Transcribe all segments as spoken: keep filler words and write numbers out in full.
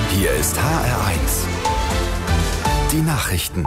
Hier ist H R eins. Die Nachrichten.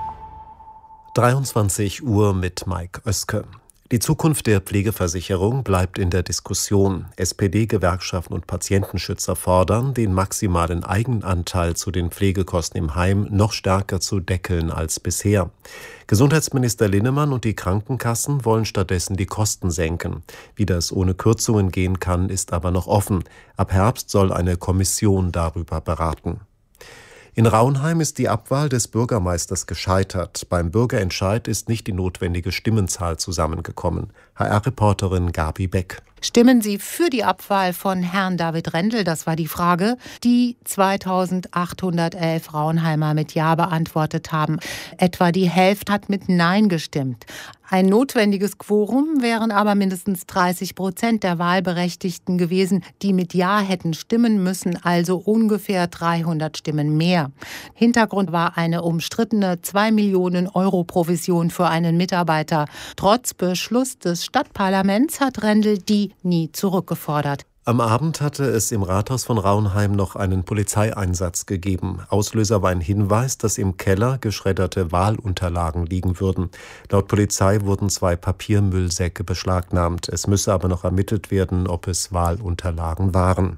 dreiundzwanzig Uhr mit Mike Oeske. Die Zukunft der Pflegeversicherung bleibt in der Diskussion. S P D-Gewerkschaften und Patientenschützer fordern, den maximalen Eigenanteil zu den Pflegekosten im Heim noch stärker zu deckeln als bisher. Gesundheitsminister Linnemann und die Krankenkassen wollen stattdessen die Kosten senken. Wie das ohne Kürzungen gehen kann, ist aber noch offen. Ab Herbst soll eine Kommission darüber beraten. In Rauenheim ist die Abwahl des Bürgermeisters gescheitert. Beim Bürgerentscheid ist nicht die notwendige Stimmenzahl zusammengekommen. H R-Reporterin Gabi Beck. Stimmen Sie für die Abwahl von Herrn David Rendel? Das war die Frage, die zweitausendachthundertelf Rauenheimer mit Ja beantwortet haben. Etwa die Hälfte hat mit Nein gestimmt. Ein notwendiges Quorum wären aber mindestens dreißig Prozent der Wahlberechtigten gewesen, die mit Ja hätten stimmen müssen, also ungefähr dreihundert Stimmen mehr. Hintergrund war eine umstrittene zwei Millionen Euro Provision für einen Mitarbeiter. Trotz Beschluss des Stadtparlaments hat Rendel die nie zurückgefordert. Am Abend hatte es im Rathaus von Rauenheim noch einen Polizeieinsatz gegeben. Auslöser war ein Hinweis, dass im Keller geschredderte Wahlunterlagen liegen würden. Laut Polizei wurden zwei Papiermüllsäcke beschlagnahmt. Es müsse aber noch ermittelt werden, ob es Wahlunterlagen waren.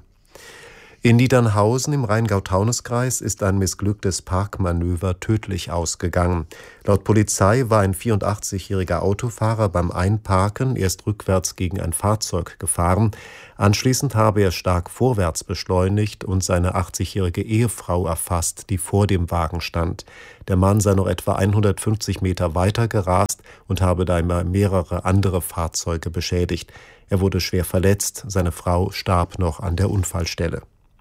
In Niedernhausen im Rheingau-Taunus-Kreis ist ein missglücktes Parkmanöver tödlich ausgegangen. Laut Polizei war ein vierundachtzigjähriger Autofahrer beim Einparken erst rückwärts gegen ein Fahrzeug gefahren. Anschließend habe er stark vorwärts beschleunigt und seine achtzigjährige Ehefrau erfasst, die vor dem Wagen stand. Der Mann sei noch etwa hundertfünfzig Meter weiter gerast und habe dabei mehrere andere Fahrzeuge beschädigt. Er wurde schwer verletzt, seine Frau starb noch an der Unfallstelle.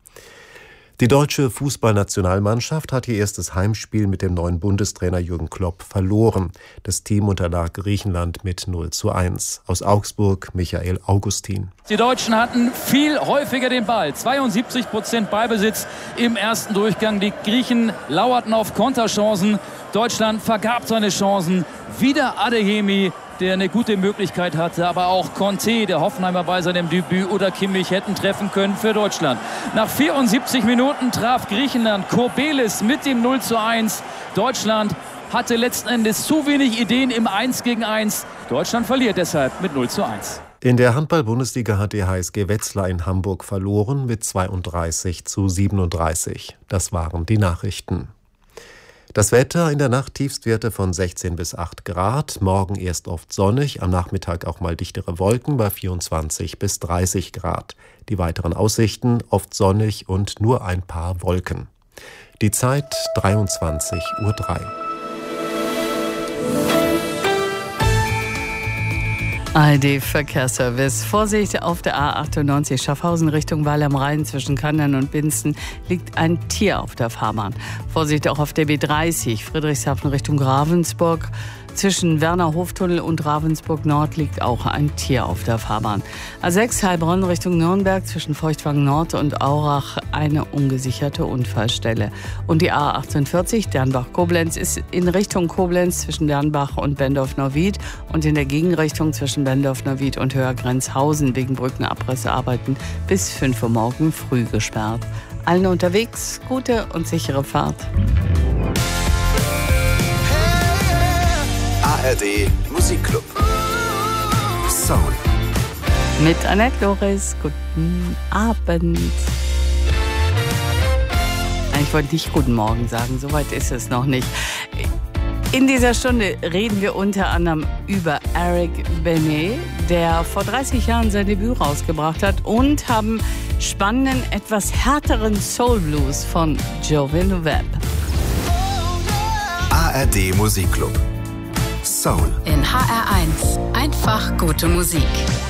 Die deutsche Fußballnationalmannschaft hat ihr erstes Heimspiel mit dem neuen Bundestrainer Jürgen Klopp verloren. Das Team unterlag Griechenland mit null zu eins. Aus Augsburg Michael Augustin. Die Deutschen hatten viel häufiger den Ball. zweiundsiebzig Prozent Ballbesitz im ersten Durchgang. Die Griechen lauerten auf Konterchancen. Deutschland vergab seine Chancen. Wieder Adeyemi, der eine gute Möglichkeit hatte, aber auch Conte, der Hoffenheimer bei seinem Debüt, oder Kimmich hätten treffen können für Deutschland. Nach vierundsiebzig Minuten traf Griechenland Kourbelis mit dem null zu eins. Deutschland hatte letzten Endes zu wenig Ideen im eins gegen eins. Deutschland verliert deshalb mit null zu eins. In der Handball-Bundesliga hat die H S G Wetzlar in Hamburg verloren mit zweiunddreißig zu siebenunddreißig. Das waren die Nachrichten. Das Wetter: in der Nacht Tiefstwerte von sechzehn bis acht Grad, morgen erst oft sonnig, am Nachmittag auch mal dichtere Wolken bei vierundzwanzig bis dreißig Grad. Die weiteren Aussichten: oft sonnig und nur ein paar Wolken. Die Zeit dreiundzwanzig Uhr drei. A R D-Verkehrsservice. Vorsicht auf der A achtundneunzig Schaffhausen Richtung Weil am Rhein zwischen Kandern und Binsten liegt ein Tier auf der Fahrbahn. Vorsicht auch auf der B dreißig Friedrichshafen Richtung Ravensburg. Zwischen Werner Hoftunnel und Ravensburg Nord liegt auch ein Tier auf der Fahrbahn. A sechs Heilbronn Richtung Nürnberg zwischen Feuchtwagen Nord und Aurach eine ungesicherte Unfallstelle. Und die A achtundvierzig Dernbach-Koblenz ist in Richtung Koblenz zwischen Dernbach und Bendorf-Neuwied und in der Gegenrichtung zwischen Bendorf-Neuwied und Höhergrenzhausen wegen Brückenabrissarbeiten bis fünf Uhr morgen früh gesperrt. Allen unterwegs gute und sichere Fahrt. A R D Musikclub. Soul. Mit Annette Loris. Guten Abend. Ich wollte nicht guten Morgen sagen, so weit ist es noch nicht. In dieser Stunde reden wir unter anderem über Eric Benet, der vor dreißig Jahren sein Debüt rausgebracht hat, und haben spannenden, etwas härteren Soul Blues von Jovin Webb. A R D Musikclub. Soul. In H R eins. Einfach gute Musik.